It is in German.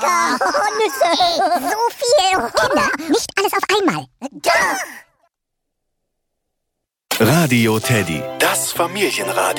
Nüsse. So viel. Kinder, nicht alles auf einmal. Doch. Radio Teddy, das Familienradio.